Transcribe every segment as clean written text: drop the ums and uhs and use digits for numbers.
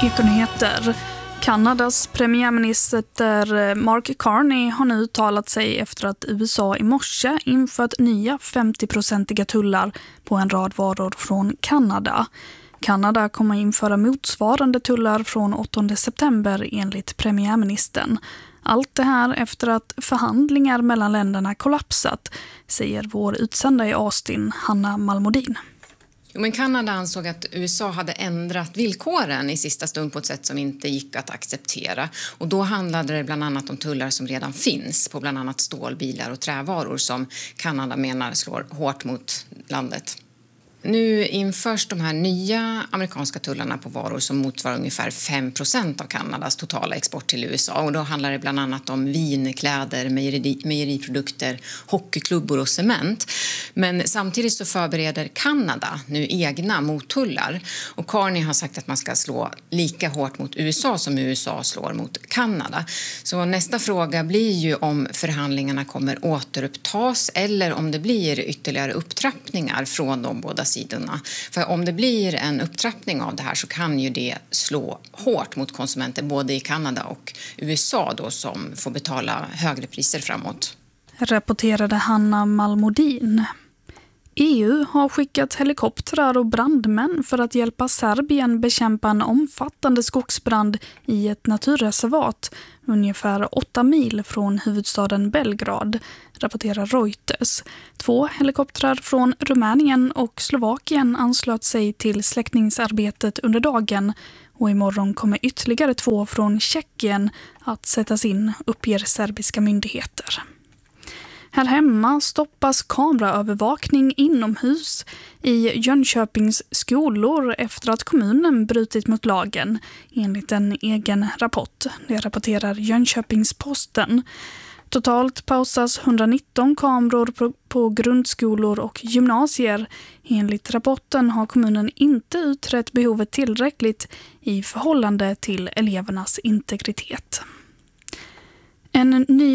Ekonyheter. Kanadas premiärminister Mark Carney har nu uttalat sig efter att USA i morse infört nya 50-procentiga tullar på en rad varor från Kanada. Kanada kommer införa motsvarande tullar från 8 september enligt premiärministern. Allt det här efter att förhandlingar mellan länderna kollapsat, säger vår utsända i Austin, Hanna Malmodin. Men Kanada ansåg att USA hade ändrat villkoren i sista stund på ett sätt som inte gick att acceptera. Och då handlade det bland annat om tullar som redan finns på bland annat stål, bilar och trävaror som Kanada menar slår hårt mot landet. Nu införs de här nya amerikanska tullarna på varor som motsvarar ungefär 5% av Kanadas totala export till USA. Och då handlar det bland annat om vin, kläder, mejeriprodukter, hockeyklubbor och cement. Men samtidigt så förbereder Kanada nu egna mottullar. Och Carney har sagt att man ska slå lika hårt mot USA som USA slår mot Kanada. Så nästa fråga blir ju om förhandlingarna kommer återupptas eller om det blir ytterligare upptrappningar från de båda sidorna. För om det blir en upptrappning av det här så kan ju det slå hårt mot konsumenter både i Kanada och USA då, som får betala högre priser framåt. Rapporterade Hanna Malmodin. EU har skickat helikoptrar och brandmän för att hjälpa Serbien bekämpa en omfattande skogsbrand i ett naturreservat ungefär 8 mil från huvudstaden Belgrad, rapporterar Reuters. 2 helikoptrar från Rumänien och Slovakien anslöt sig till släckningsarbetet under dagen och imorgon kommer ytterligare 2 från Tjeckien att sättas in, uppger serbiska myndigheter. Här hemma stoppas kameraövervakning inomhus i Jönköpings skolor efter att kommunen brutit mot lagen, enligt en egen rapport. Det rapporterar Jönköpings-Posten. Totalt pausas 119 kameror på grundskolor och gymnasier. Enligt rapporten har kommunen inte utrett behovet tillräckligt i förhållande till elevernas integritet. En ny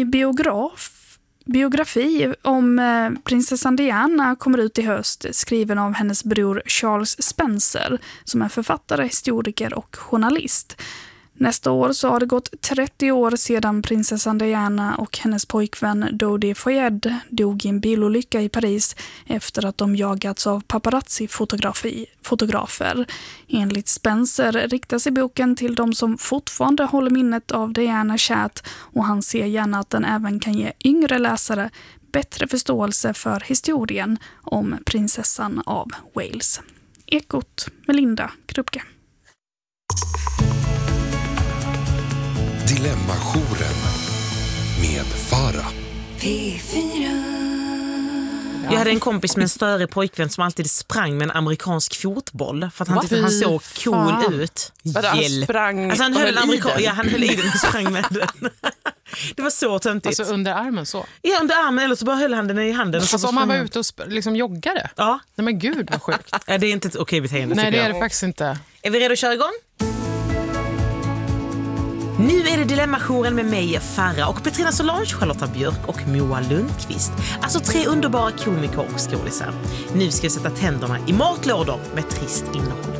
biografi om prinsessan Diana kommer ut i höst, skriven av hennes bror Charles Spencer, som är författare, historiker och journalist. Nästa år så har det gått 30 år sedan prinsessan Diana och hennes pojkvän Dodi Fayed dog i en bilolycka i Paris efter att de jagats av paparazzi-fotografer. Enligt Spencer riktar sig boken till de som fortfarande håller minnet av Diana kärt, och han ser gärna att den även kan ge yngre läsare bättre förståelse för historien om prinsessan av Wales. Ekot med Linda Krupke. Dilemma-jouren med Farah. P4. Jag hade en kompis med en större pojkvän som alltid sprang med en amerikansk fotboll för att han tyckte han såg cool ut. Hjälp. Alltså han höll i den och sprang med den. Det var så töntigt. Alltså under armen så? Ja, under armen, eller så bara höll han den i handen. Fast om han var ute och liksom joggade? Ja. Nej men gud vad sjukt. Ja, det är inte ett okej beteende. Nej, det är det faktiskt inte. Är vi redo att köra igång? Nu är det Dilemma-jouren med mig, Farah, och Petrina Solange, Charlotta Björk och Moa Lundqvist. Alltså 3 underbara komiker och skådisar. Nu ska vi sätta tänderna i matlådor med trist innehåll.